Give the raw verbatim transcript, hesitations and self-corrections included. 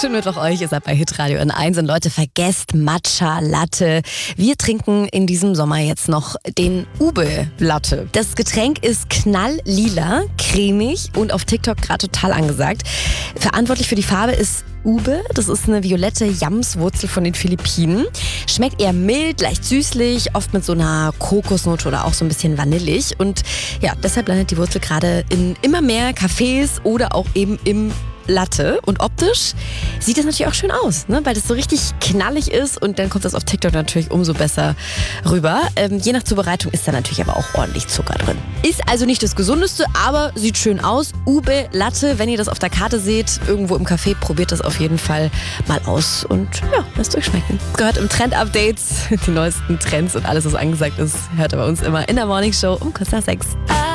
Schönen Mittwoch euch, ihr seid bei Hitradio N eins und Leute, vergesst Matcha Latte. Wir trinken in diesem Sommer jetzt noch den Ube Latte. Das Getränk ist knalllila, cremig und auf TikTok gerade total angesagt. Verantwortlich für die Farbe ist Ube, das ist eine violette Yamswurzel von den Philippinen. Schmeckt eher mild, leicht süßlich, oft mit so einer Kokosnote oder auch so ein bisschen vanillig. Und ja, deshalb landet die Wurzel gerade in immer mehr Cafés oder auch eben im Latte. Und optisch sieht das natürlich auch schön aus, ne? Weil das so richtig knallig ist und dann kommt das auf TikTok natürlich umso besser rüber. Ähm, je nach Zubereitung ist da natürlich aber auch ordentlich Zucker drin. Ist also nicht das Gesundeste, aber sieht schön aus. Ube Latte, wenn ihr das auf der Karte seht, irgendwo im Café, probiert das auf jeden Fall mal aus und ja, lasst euch schmecken. Gehört im Trend-Updates, die neuesten Trends und alles, was angesagt ist, hört ihr bei uns immer in der Morning Show um kurz nach sechs.